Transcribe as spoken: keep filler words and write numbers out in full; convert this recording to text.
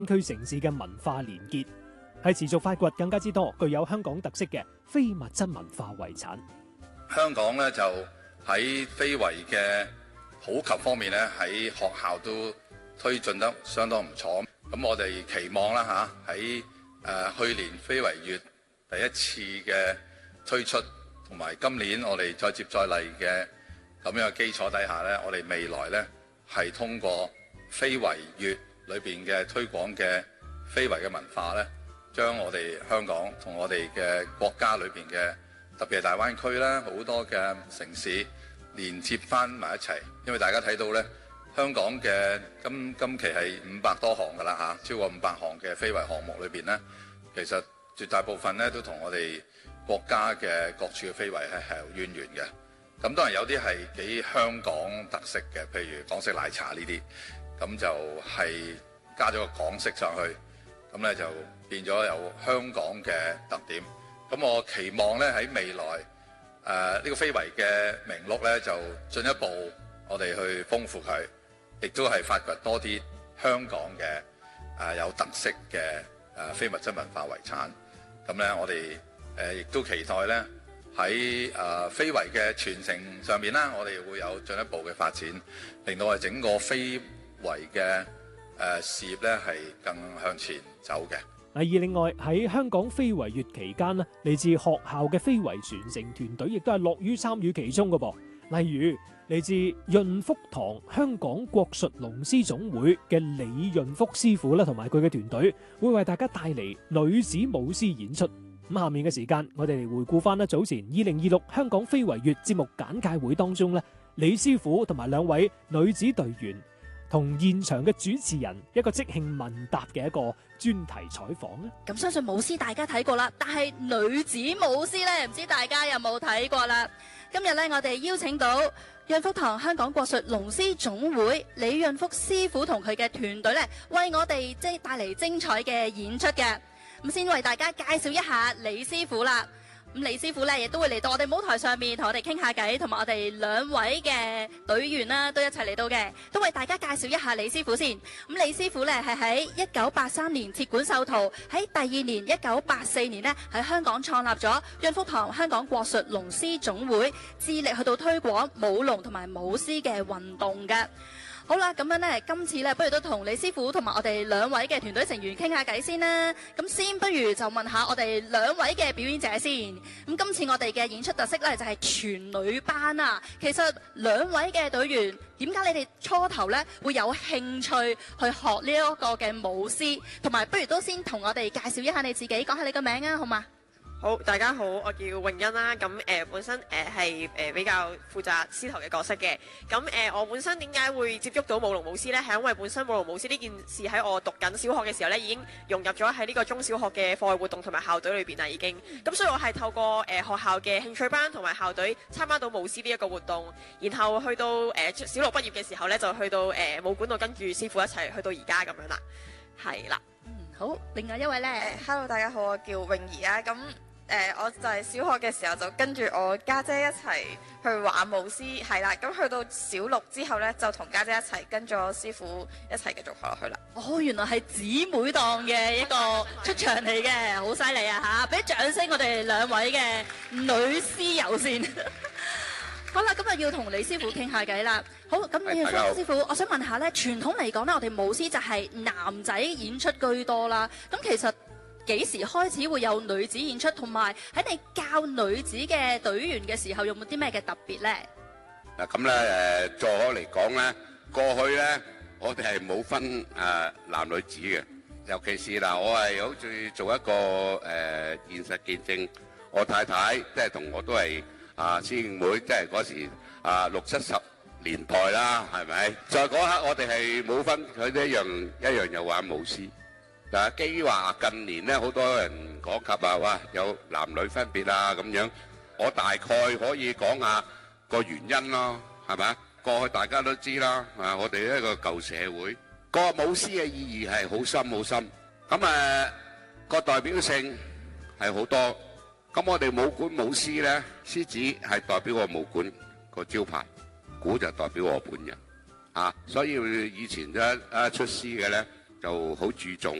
區城市嘅文化連結，係持續發掘更加之多具有香港特色嘅非物質文化遺產。 香港咧就喺非遺嘅普及方面咧，喺學校都推進得相當唔錯。咁我哋期望啦嚇，喺誒去年非遺月第一次嘅推出，同埋今年我哋再接再厲嘅咁樣嘅基礎底下咧，我哋未來咧係通過非遺月裏邊嘅推廣嘅非遺嘅文化咧，將我哋香港同我哋嘅國家裏邊嘅特別係大灣區啦，好多嘅城市連接翻埋一齊。因為大家睇到咧，香港嘅今今期係五百多項㗎啦嚇，超過五百項嘅非遺項目裏邊咧，其實絕大部分咧都同我哋國家嘅各處嘅非遺係係有淵源嘅。咁當然有啲係幾香港特色嘅，譬如港式奶茶呢啲。咁就係加咗個港式上去，咁咧就變咗有香港嘅特點。咁我期望咧喺未來誒呢、呃這個非遺嘅名錄咧，就進一步我哋去豐富佢，亦都係發掘多啲香港嘅誒、呃、有特色嘅誒、呃、非物質文化遺產。咁咧我哋誒亦都期待咧喺誒非遺嘅傳承上面啦，我哋會有進一步嘅發展，令到我哋整個非為嘅誒事業咧係更向前走嘅。 而另外喺香港非遺月期間咧，嚟自學校嘅非遺傳承團隊亦都係樂於參與其中嘅噃。例如嚟自潤福堂香港國術龍獅總會嘅李潤福師傅啦，同埋佢嘅團隊會為大家帶嚟女子舞獅演出。咁下面嘅時間，我哋嚟回顧翻咧早前二零二六香港非遺月節目簡介會當中咧，李師傅同埋兩位女子隊員同現場嘅主持人一個即興問答嘅一個專題採訪咧。 咁相信舞獅大家睇過啦，但係女子舞獅咧，唔知大家有冇睇過啦？今日咧，我哋邀請到潤福堂香港國術龍獅總會李潤福師傅同佢嘅團隊咧，為我哋即係帶嚟精彩嘅演出嘅。咁先為大家介紹一下李師傅啦。咁李師傅咧亦都會嚟到我哋舞台上面同我哋傾下偈，同埋我哋兩位嘅隊員啦都一齊嚟到嘅，都為大家介紹一下李師傅先。咁李師傅咧係喺一九八三年設館授徒，喺第二年一九八四年呢喺香港創立咗潤福堂香港國術龍獅總會，致力去到推廣舞龍同埋舞獅嘅運動嘅。好啦，咁樣咧，今次咧，不如都同李師傅同埋我哋兩位嘅團隊成員傾下偈先啦。咁先不如就問下我哋兩位嘅表演者先。咁今次我哋嘅演出特色咧就係全女班啊。其實兩位嘅隊員，點解你哋初頭咧會有興趣去學呢一個嘅舞獅？同埋不如都先同我哋介紹一下你自己，講下你個名啊，好嘛？ 好，大家好，我叫詠欣啦。咁誒、呃、本身誒係誒比較負責獅頭嘅角色嘅。咁誒、呃、我本身點解會接觸到舞龍舞獅呢？係因為本身舞龍舞獅呢件事喺我讀緊小學嘅時候呢，已經融入咗喺呢個中小學嘅課外活動同埋校隊裏邊啦，已經。咁所以我係透過誒、呃、學校嘅興趣班同埋校隊參加到舞獅呢一個活動，然後去到誒、呃、小六畢業嘅時候呢，就去到誒、呃、舞館度跟住師傅一齊去到而家咁樣啦。係啦。 嗯，好。另外一位呢、 呃、，Hello， 大家好，我叫泳兒啊。咁誒、呃，我就係小學嘅時候就跟住我家姐，姐一齊去玩舞獅，係啦。咁去到小六之後呢，就同家姐，姐一齊跟住我師傅一齊繼續學落去啦。 哦，原來係姊妹檔嘅一個出場嚟嘅，好犀利啊嚇！俾掌聲我哋兩位嘅女獅友先。好啦，咁啊要同李師傅傾下偈啦。好，咁李師傅，我想問下呢，傳統嚟講呢，我哋舞獅就係男仔演出居多啦。咁其實幾時開始會有女子演出，同埋喺你教女子嘅隊員嘅時候，有冇啲咩嘅特別呢？ 嗱咁咧誒，在我嚟講咧，過去咧我哋係冇分誒、呃、男女子嘅，尤其是嗱，我係好似做一個誒、呃、現實見證，我太太即係同我都係啊師兄妹，即係嗰時啊六七十年代啦，係咪？在嗰刻我哋係冇分，佢哋一樣一樣有玩舞獅。嗱，基於話近年咧，好多人講及啊，哇，有男女分別啊咁樣。我大概可以講下個原因咯，係咪啊？過去大家都知啦，啊，我哋一個舊社會，個舞獅嘅意義係好深好深。咁誒個代表性係好多。咁我哋舞館舞獅咧，獅子係代表我舞館個招牌，鼓就代表我本人。啊，所以以前一一出獅嘅咧。 就好注重